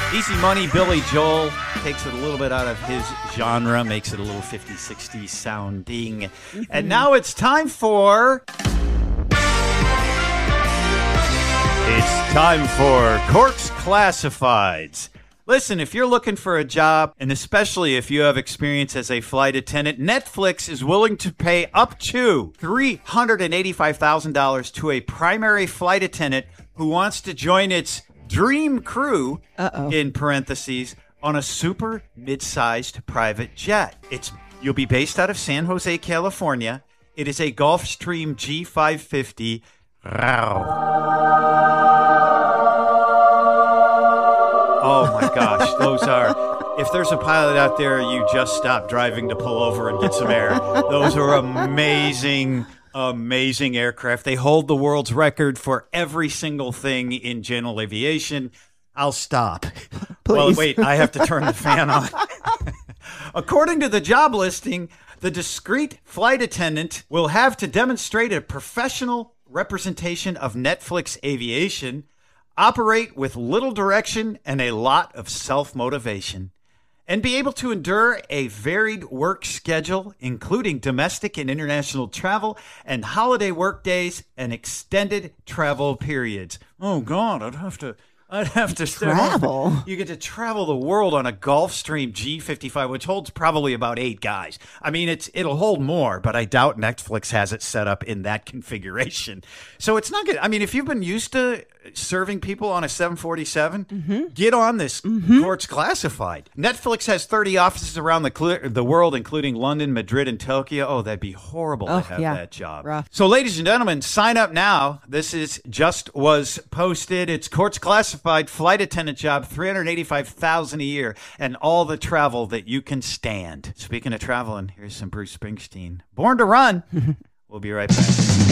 Easy Money, Billy Joel takes it a little bit out of his genre, makes it a little 50s, 60s sounding. Mm-hmm. And now it's time for... It's time for Cork's Classifieds. Listen, if you're looking for a job, and especially if you have experience as a flight attendant, Netflix is willing to pay up to $385,000 to a primary flight attendant who wants to join its dream crew, in parentheses, on a super mid-sized private jet. You'll be based out of San Jose, California. It is a Gulfstream G550. Oh my gosh, those are, if there's a pilot out there, you just stop driving to pull over and get some air. Those are amazing aircraft. They hold the world's record for every single thing in general aviation. I'll stop. Please. Well, wait, I have to turn the fan on. According to the job listing, the discreet flight attendant will have to demonstrate a professional representation of Netflix aviation, operate with little direction and a lot of self-motivation, and be able to endure a varied work schedule, including domestic and international travel and holiday work days and extended travel periods. Oh, God, I'd have to travel. You get to travel the world on a Gulfstream G55, which holds probably about 8 guys. I mean, it'll hold more, but I doubt Netflix has it set up in that configuration. So it's not good. I mean, if you've been used to serving people on a 747, get on this Cork's Classified. Netflix has 30 offices around the world, including London, Madrid, and Tokyo. Oh, that'd be horrible to have that job. Rough. So, ladies and gentlemen, sign up now. This is just was posted. It's Cork's Classified flight attendant job, $385,000 a year, and all the travel that you can stand. Speaking of traveling, here's some Bruce Springsteen. Born to Run. We'll be right back.